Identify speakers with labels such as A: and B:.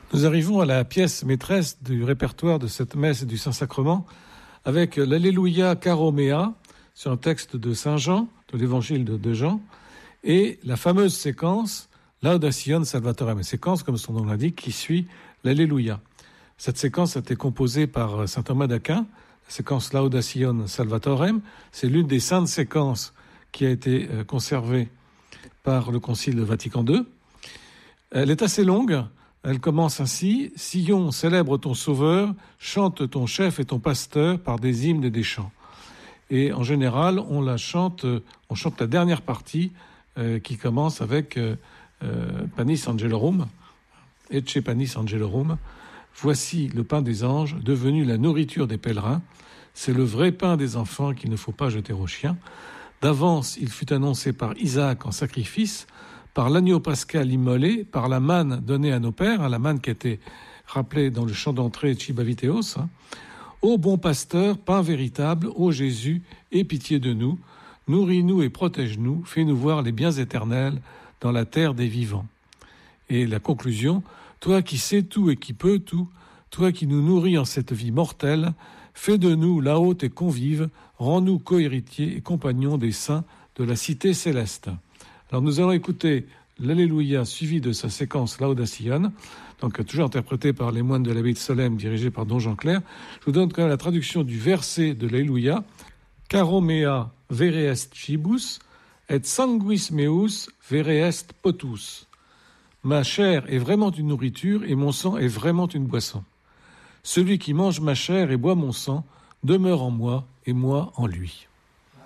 A: Nous arrivons à la pièce maîtresse du répertoire de cette messe du Saint-Sacrement avec l'Alléluia Caromea sur un texte de Saint Jean, de l'évangile de Jean, et la fameuse séquence Laudación Salvatorem, séquence, comme son nom l'indique, qui suit l'Alléluia. Cette séquence a été composée par saint Thomas d'Aquin, la séquence Laudación Salvatorem. C'est l'une des saintes séquences qui a été conservée par le Concile de Vatican II. Elle est assez longue. Elle commence ainsi: Sion, célèbre ton Sauveur, chante ton chef et ton pasteur par des hymnes et des chants. Et en général, on chante la dernière partie qui commence avec Panis Angelorum, Ecce Panis Angelorum. Voici le pain des anges, devenu la nourriture des pèlerins. C'est le vrai pain des enfants qu'il ne faut pas jeter aux chiens. D'avance, il fut annoncé par Isaac en sacrifice, par l'agneau pascal immolé, par la manne donnée à nos pères, la manne qui a été rappelée dans le chant d'entrée de Chibaviteos. Ô bon pasteur, pain véritable, ô Jésus, aie pitié de nous, nourris-nous et protège-nous, fais-nous voir les biens éternels dans la terre des vivants. Et la conclusion: toi qui sais tout et qui peux tout, toi qui nous nourris en cette vie mortelle, fais de nous là-haut tes convives, rends-nous co-héritiers et compagnons des saints de la cité céleste. Alors nous allons écouter l'Alléluia suivi de sa séquence Laudación, donc toujours interprétée par les moines de l'abbaye de Solesmes, dirigée par Don Jean Clair. Je vous donne quand même la traduction du verset de l'Alléluia. Caromea vere est cibus, et sanguis meus vere est potus. Ma chair est vraiment une nourriture et mon sang est vraiment une boisson. Celui qui mange ma chair et boit mon sang demeure en moi et moi en lui.